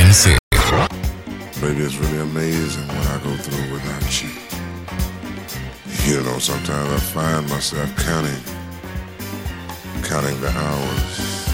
RMC. Baby, it's really amazing what I go through without you. You know, sometimes I find myself counting the hours.